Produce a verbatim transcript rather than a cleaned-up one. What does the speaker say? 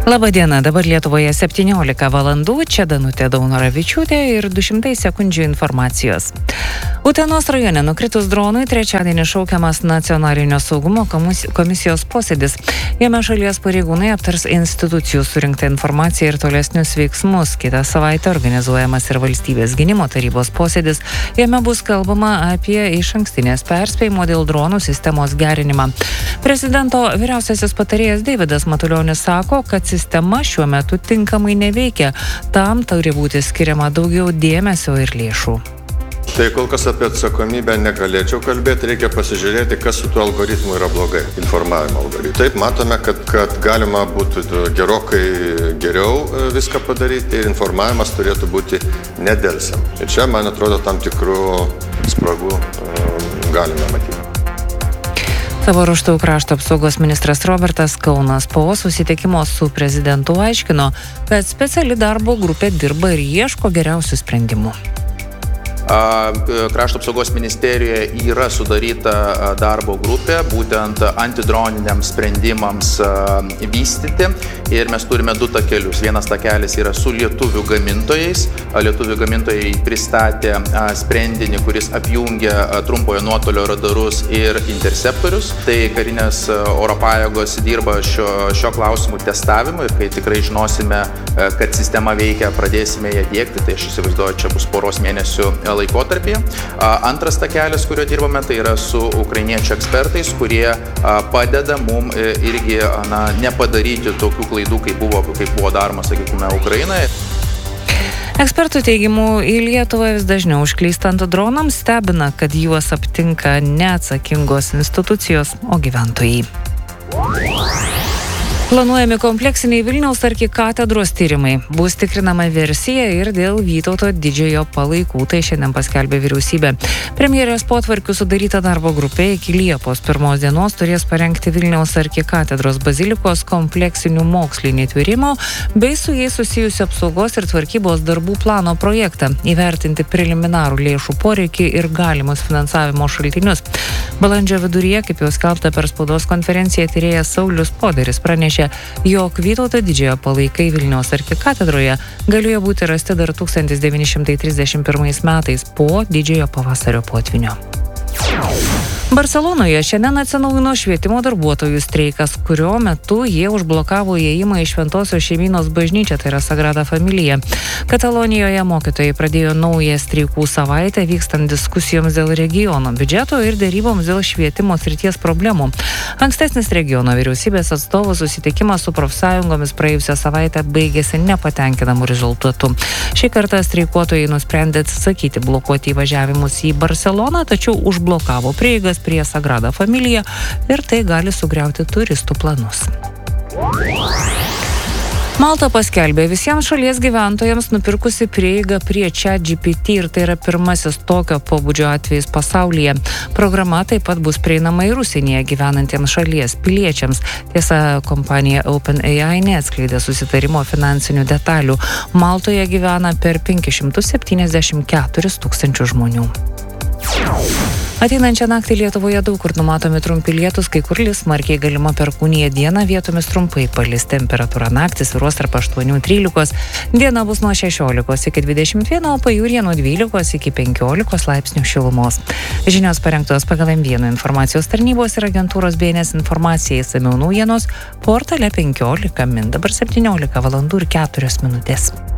Labadiena, dabar Lietuvoje septyniolika valandų, čia Danutė Daunoravičiūtė ir du šimtai sekundžių informacijos. Utenos rajone nukritus dronui trečiadienį šaukiamas Nacionalinio saugumo komisijos posėdis. Jame šalies pareigūnai aptars institucijų surinktą informaciją ir tolesnius veiksmus. Kitą savaitę organizuojamas ir valstybės gynimo tarybos posėdis. Jame bus kalbama apie išankstinės perspėjimo dėl dronų sistemos gerinimą. Prezidento vyriausiasis patarėjas Deividas Matulionis sako, kad sistema šiuo metu tinkamai neveikia. Tam turi būti skiriama daugiau dėmesio ir lėšų. Tai kol kas apie atsakomybę negalėčiau kalbėti, reikia pasižiūrėti, kas su tuo algoritmu yra blogai, informavimo algoritmu. Taip, matome, kad, kad galima būtų gerokai geriau viską padaryti ir informavimas turėtų būti nedelsiant. Ir čia, man atrodo, tam tikrų spragų galime matyti. Savo ruožtu krašto apsaugos ministras Robertas Kaunas po susitikimo su prezidentu aiškino, kad speciali darbo grupė dirba ir ieško geriausių sprendimų. Krašto apsaugos ministerijoje yra sudaryta darbo grupė būtent antidroniniams sprendimams vystyti ir mes turime du takelius. Vienas takelis yra su lietuvių gamintojais. Lietuvių gamintojai pristatė sprendinį, kuris apjungia trumpojo nuotolio radarus ir interceptorius. Tai karinės oro pajėgos dirba šio, šio klausimų testavimui ir kai tikrai žinosime, kad sistema veikia, pradėsime ją diegti. Tai aš įsivaizduoju, čia bus poros mėnesių laikotarpyje. Antras takelis, kurio dirbame, tai yra su ukrainiečių ekspertais, kurie padeda mum irgi na, nepadaryti tokių klaidų, kaip buvo, kaip buvo daroma, sakykime, Ukrainoje. Ekspertų teigimu, į Lietuvą vis dažniau užklystant dronams stebina, kad juos aptinka neatsakingos institucijos, o gyventojai. Planuojami kompleksiniai Vilniaus arkikatedros tyrimai. Bus tikrinama versija ir dėl Vytauto didžiojo palaikų, tai šiandien paskelbė vyriausybė. Premjerės potvarkių sudaryta darbo grupė iki Liepos pirmos dienos turės parengti Vilniaus arkikatedros bazilikos kompleksinių mokslinį tyrimų bei su jais susijusių apsaugos ir tvarkybos darbų plano projektą, įvertinti preliminarų lėšų poreikį ir galimus finansavimo šaltinius. Balandžio viduryje, kaip jau skelbta per spaudos konferenciją, tyrėjas Saulius Poderis pranešė, jog Vytauto didžiojo palaikai Vilniaus arkikatedroje galėjo būti rasti dar tūkstantis devyni šimtai trisdešimt pirmais metais po didžiojo pavasario potvynio. Barselonoje šiandien atsinaujino švietimo darbuotojų streikas, kurio metu jie užblokavo įėjimą į Šventosios šeimynos bažnyčią, tai yra Sagrada Familija. Katalonijoje mokytojai pradėjo naują streikų savaitę, vykstant diskusijoms dėl regiono biudžeto ir deryboms dėl švietimo srities problemų. Ankstesnis regiono vyriausybės atstovų susitikimas su profsąjungomis praėjusią savaitę baigėsi nepatenkinamų rezultatų. Šį kartą streikuotojai nusprendė atsisakyti blokuoti įvažiavimus į Barseloną, tačiau užblokavo prieigas prie Sagrada Familija ir tai gali sugriauti turistų planus. Malta paskelbė visiems šalies gyventojams nupirkusi prieigą prie ChatGPT ir tai yra pirmasis tokio pobūdžio atvejis pasaulyje. Programa taip pat bus prieinama ir užsienyje gyvenantiems šalies piliečiams. Tiesa, kompanija OpenAI neatskleidė susitarimo finansinių detalių. Maltoje gyvena per penkis šimtus septyniasdešimt keturis tūkstančius žmonių. Ateinančią naktį Lietuvoje daug kur numatomi trumpi lietūs, kai kur lis smarkiai galima perkūnija, dieną vietomis trumpai palis. Temperatūra naktį svyruos tarp aštuonių trylikos, diena bus nuo šešiolikos iki dvidešimt vieno, o pajūryje nuo dvylikos iki penkiolikos laipsnių šilumos. Žinios parengtos pagal M vienas informacijos tarnybos ir agentūros B N S informacija, išsamiau naujienos portale penkiolika min, dabar septyniolika valandų ir keturios minutės.